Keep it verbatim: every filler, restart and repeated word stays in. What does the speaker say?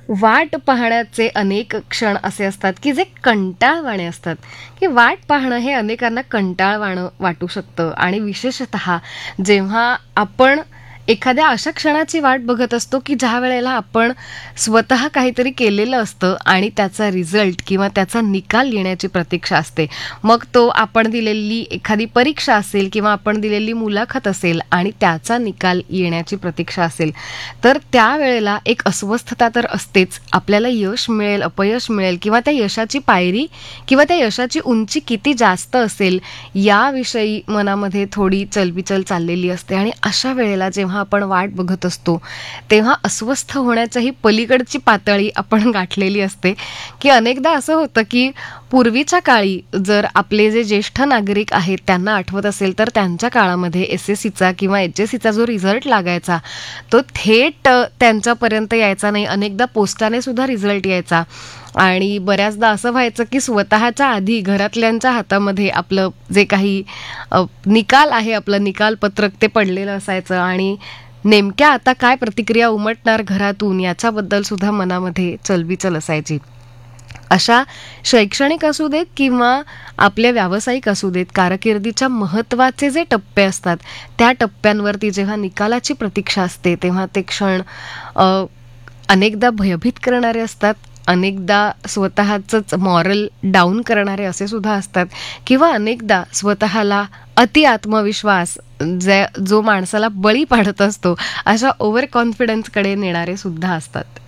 वाट पाहण्याचे अनेक क्षण असे असतात की जे कंटाळवाणे असतात, की वाट पाहणं हे अनेकांना कंटाळवाणं वाटू शकतं. आणि विशेषतः जेव्हा आपण एखाद्या अशा क्षणाची वाट बघत असतो की ज्या वेळेला आपण स्वतः काहीतरी केलेलं असतं आणि त्याचा रिझल्ट किंवा त्याचा निकाल येण्याची प्रतीक्षा असते. मग तो आपण दिलेली एखादी परीक्षा असेल किंवा आपण दिलेली मुलाखत असेल आणि त्याचा निकाल येण्याची प्रतीक्षा असेल, तर त्यावेळेला एक अस्वस्थता तर असतेच. आपल्याला यश मिळेल, अपयश मिळेल किंवा त्या यशाची पायरी किंवा त्या यशाची उंची किती जास्त असेल याविषयी मनामध्ये थोडी चलबिचल चाललेली असते. आणि अशा वेळेला जेव्हा आपण वाट बघत असतो तेव्हा अस्वस्थ होण्याच्याही पलीकडची पातळी आपण गाठलेली असते. की अनेकदा असं होतं की पूर्वीच्या काळी जर आपले जे ज्येष्ठ नागरिक आहेत त्यांना आठवत असेल तर त्यांच्या काळामध्ये एस एस सीचा किंवा एच एस सीचा जो रिझल्ट लागायचा तो थेट त्यांच्यापर्यंत यायचा नाही. अनेकदा पोस्टाने सुद्धा रिझल्ट यायचा आणि बऱ्याचदा असं व्हायचं की स्वतःच्या आधी घरातल्यांच्या हातामध्ये आपलं जे काही अ, निकाल आहे, आपलं निकाल पत्रक ते पडलेलं असायचं आणि नेमक्या आता काय प्रतिक्रिया उमटणार घरातून याच्याबद्दल सुद्धा मनामध्ये चलबिचल असायची. अशा शैक्षणिक असू देत किंवा आपल्या व्यावसायिक असू देत, कारकिर्दीच्या महत्त्वाचे जे टप्पे असतात त्या टप्प्यांवरती जेव्हा निकालाची प्रतीक्षा असते तेव्हा ते क्षण अ, अनेकदा भयभीत करणारे असतात, अनेकदा स्वतःचंच मॉरल डाऊन करणारे असे सुद्धा असतात किंवा अनेकदा स्वतःला अति आत्मविश्वास जे जो माणसाला बळी पाडत असतो अशा ओव्हर कॉन्फिडन्सकडे नेणारे सुद्धा असतात.